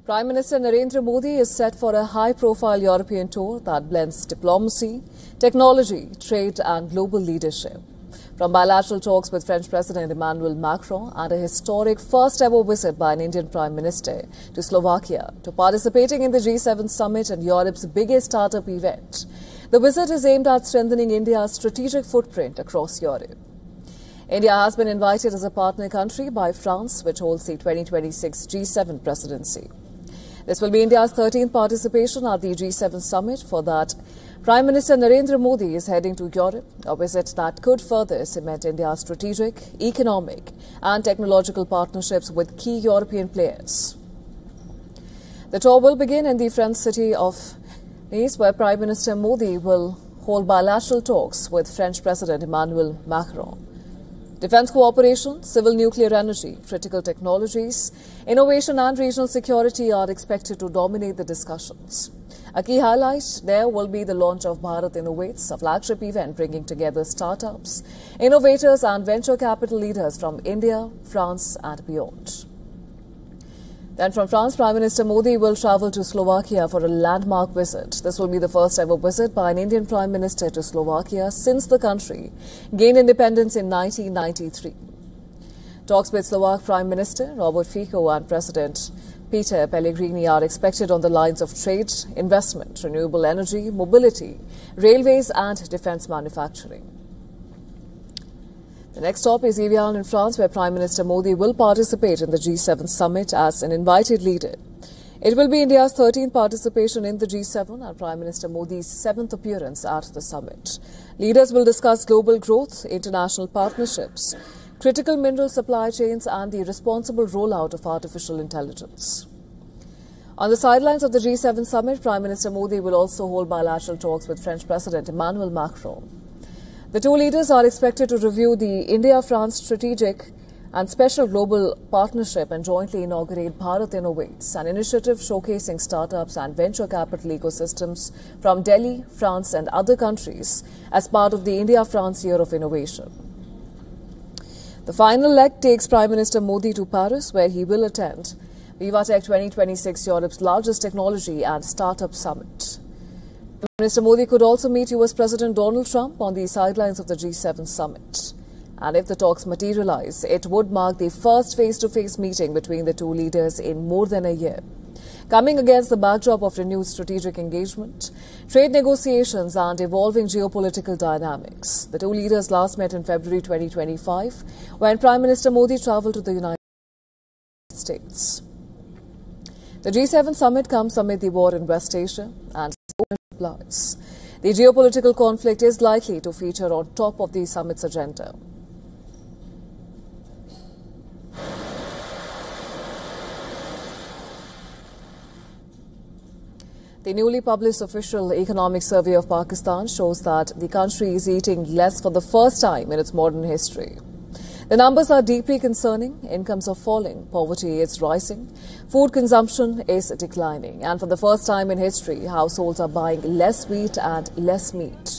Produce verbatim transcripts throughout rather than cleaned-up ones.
Prime Minister Narendra Modi is set for a high-profile European tour that blends diplomacy, technology, trade and global leadership. From bilateral talks with French President Emmanuel Macron and a historic first-ever visit by an Indian Prime Minister to Slovakia to participating in the G seven summit and Europe's biggest startup event, the visit is aimed at strengthening India's strategic footprint across Europe. India has been invited as a partner country by France, which holds the twenty twenty-six G seven presidency. This will be India's thirteenth participation at the G seven summit. For that, Prime Minister Narendra Modi is heading to Europe, a visit that could further cement India's strategic, economic and technological partnerships with key European players. The tour will begin in the French city of Nice, where Prime Minister Modi will hold bilateral talks with French President Emmanuel Macron. Defence cooperation, civil nuclear energy, critical technologies, innovation and regional security are expected to dominate the discussions. A key highlight there will be the launch of Bharat Innovates, a flagship event bringing together startups, innovators and venture capital leaders from India, France and beyond. Then from France, Prime Minister Modi will travel to Slovakia for a landmark visit. This will be the first ever visit by an Indian Prime Minister to Slovakia since the country gained independence in nineteen ninety-three. Talks with Slovak Prime Minister Robert Fico and President Peter Pellegrini are expected on the lines of trade, investment, renewable energy, mobility, railways and defence manufacturing. The next stop is Evian in France, where Prime Minister Modi will participate in the G seven summit as an invited leader. It will be India's thirteenth participation in the G seven and Prime Minister Modi's seventh appearance at the summit. Leaders will discuss global growth, international partnerships, critical mineral supply chains and the responsible rollout of artificial intelligence. On the sidelines of the G seven summit, Prime Minister Modi will also hold bilateral talks with French President Emmanuel Macron. The two leaders are expected to review the India-France strategic and special global partnership and jointly inaugurate Bharat Innovates, an initiative showcasing startups and venture capital ecosystems from Delhi, France and other countries as part of the India-France Year of Innovation. The final leg takes Prime Minister Modi to Paris, where he will attend Vivatech twenty twenty-six, Europe's largest technology and startup summit. Prime Minister Modi could also meet U S President Donald Trump on the sidelines of the G seven summit. And if the talks materialize, it would mark the first face-to-face meeting between the two leaders in more than a year. Coming against the backdrop of renewed strategic engagement, trade negotiations and evolving geopolitical dynamics, the two leaders last met in February twenty twenty-five when Prime Minister Modi travelled to the United States. The G seven summit comes amid the war in West Asia and supplies. The geopolitical conflict is likely to feature on top of the summit's agenda. The newly published official economic survey of Pakistan shows that the country is eating less for the first time in its modern history. The numbers are deeply concerning. Incomes are falling, poverty is rising, food consumption is declining, and for the first time in history, households are buying less wheat and less meat.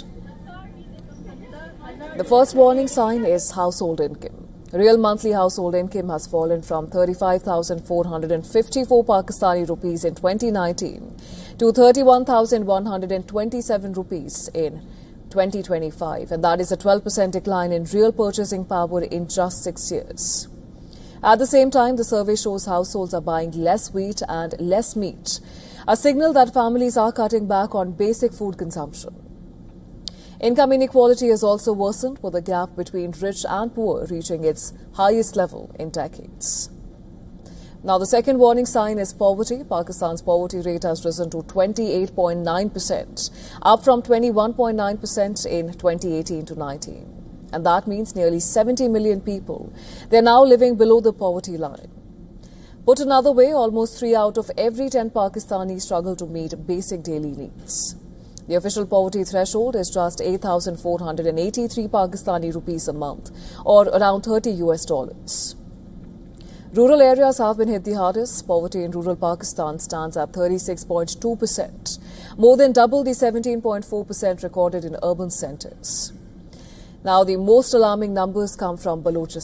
The first warning sign is household income. Real monthly household income has fallen from thirty-five thousand four hundred fifty-four Pakistani rupees in twenty nineteen to thirty-one thousand one hundred twenty-seven rupees in twenty twenty-five, and that is a twelve percent decline in real purchasing power in just six years. At the same time, the survey shows households are buying less wheat and less meat, a signal that families are cutting back on basic food consumption. Income inequality has also worsened, with the gap between rich and poor reaching its highest level in decades. Now, the second warning sign is poverty. Pakistan's poverty rate has risen to twenty-eight point nine percent, up from twenty-one point nine percent in twenty eighteen to nineteen. And that means nearly seventy million people. They are now living below the poverty line. Put another way, almost three out of every ten Pakistanis struggle to meet basic daily needs. The official poverty threshold is just eight thousand four hundred eighty-three Pakistani rupees a month, or around thirty U S dollars. Rural areas have been hit the hardest. Poverty in rural Pakistan stands at thirty-six point two percent, more than double the seventeen point four percent recorded in urban centres. Now, the most alarming numbers come from Balochistan.